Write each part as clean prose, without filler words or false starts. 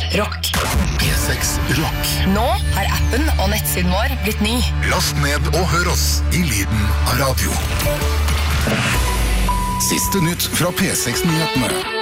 rock. P6 Rock. Nå har appen og nettsiden vår blitt ny. Last ned og hør oss i lyden av radio. Siste nytt fra P6-nyhetene.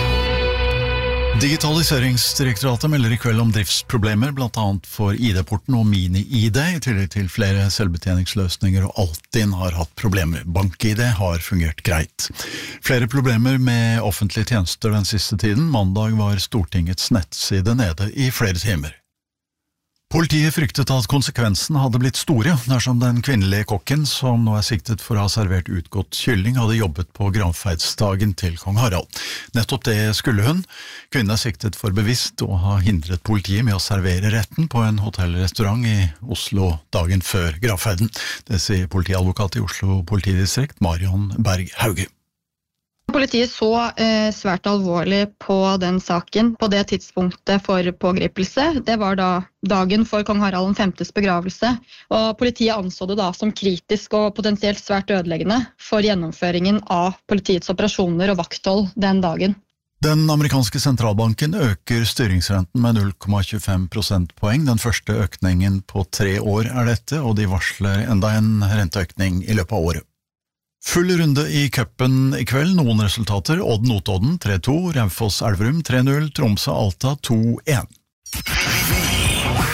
Digitaliseringsdirektoratet melder i kveld om driftsproblemer, blant annet for ID-porten og mini-ID, i tillegg til flere selvbetjeningsløsninger, og Altinn har hatt problemer. BankID har fungert greit. Flere problemer med offentlige tjenester den siste tiden. Mandag var Stortingets nettside nede i flere timer. Politiet fryktet at konsekvensen hadde blitt store dersom den kvinnelige kokken, som nå er siktet for å ha servert utgått kylling, hadde jobbet på gravferdsdagen til kong Harald. Nettopp det skulle hun. Kvinnen er siktet for bevisst å ha hindret politiet med å servere retten på en hotellrestaurant i Oslo dagen før gravferden. Det sier politiadvokat i Oslo politidistrikt, Marion Berg Hauge. Politiet så svært alvorlig på den saken på det tidspunktet for pågripelse. Det var da dagen for kong Harald Vs begravelse, og politiet anså det da som kritisk og potensielt svært ødeleggende for gjennomføringen av politiets operasjoner og vakthold den dagen. Den amerikanske sentralbanken øker styringsrenten med 0,25 prosentpoeng. Den første økningen på 3 år er dette, og de varsler enda en renteøkning i løpet av året. Full runde i cupen i kveld, noen resultater: Odd Notodden 3-2, Raufoss Elverum 3-0, Tromsø Alta 2-1.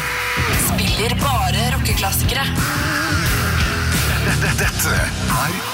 Spiller bare rockeklassikere. Dette er